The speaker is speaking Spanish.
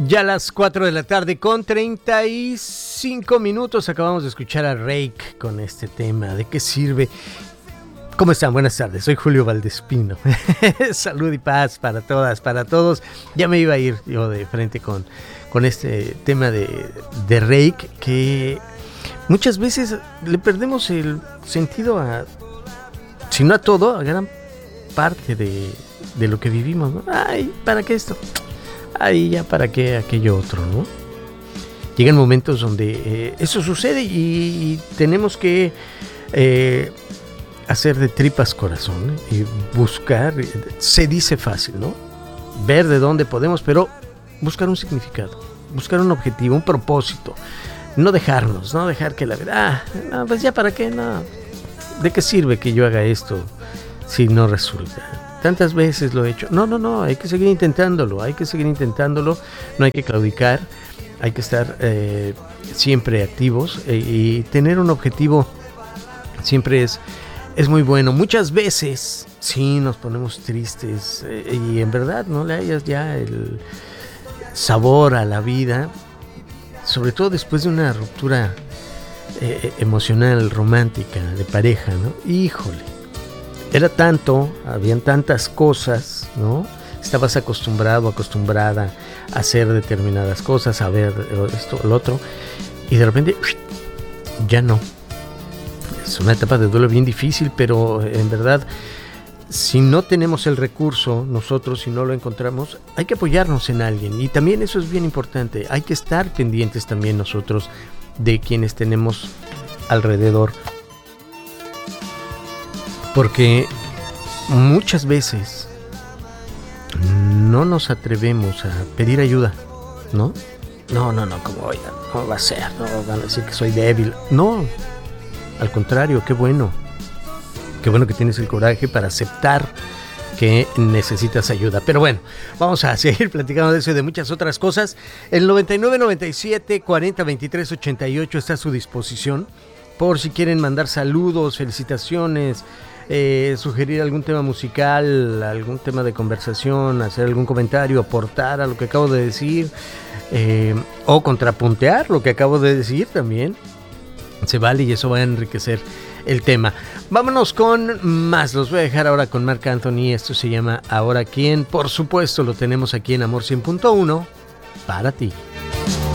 Ya a las 4 de la tarde con 35 minutos acabamos de escuchar a Rake con este tema. ¿De qué sirve? ¿Cómo están? Buenas tardes, soy Julio Valdespino. Salud y paz para todas, para todos. Ya me iba a ir yo de frente con este tema de Rake, que muchas veces le perdemos el sentido a, si no a todo, a gran parte de lo que vivimos, ¿no? Ay, ¿para qué esto? Ay, ya para qué aquello otro, ¿no? Llegan momentos donde eso sucede y tenemos que hacer de tripas corazón, y buscar, se dice fácil, ¿no? Ver de dónde podemos, pero buscar un significado, buscar un objetivo, un propósito. No dejarnos, no dejar que la vida, no, pues ya para qué, no. ¿De qué sirve que yo haga esto si no resulta? Tantas veces lo he hecho. No, hay que seguir intentándolo, no hay que claudicar, hay que estar siempre activos y tener un objetivo siempre es muy bueno. Muchas veces sí nos ponemos tristes y en verdad no le hayas ya el sabor a la vida, sobre todo después de una ruptura emocional, romántica, de pareja, ¿no? Híjole. Era tanto, habían tantas cosas, ¿no? Estabas acostumbrada a hacer determinadas cosas, a ver esto, lo otro, y de repente, ya no. Es una etapa de duelo bien difícil, pero en verdad, si no tenemos el recurso, nosotros, si no lo encontramos, hay que apoyarnos en alguien, y también eso es bien importante, hay que estar pendientes también nosotros de quienes tenemos alrededor. Porque muchas veces no nos atrevemos a pedir ayuda, ¿no? No, ¿cómo va a ser? No van a decir que soy débil. No, al contrario, qué bueno que tienes el coraje para aceptar que necesitas ayuda. Pero bueno, vamos a seguir platicando de eso y de muchas otras cosas. El 99 97 40 23 88 está a su disposición por si quieren mandar saludos, felicitaciones, sugerir algún tema musical, algún tema de conversación, hacer algún comentario, aportar a lo que acabo de decir, o contrapuntear lo que acabo de decir también. Se vale y eso va a enriquecer el tema. Vámonos con más. Los voy a dejar ahora con Marc Anthony. Esto se llama Ahora Quién. Por supuesto lo tenemos aquí en Amor 100.1 para ti.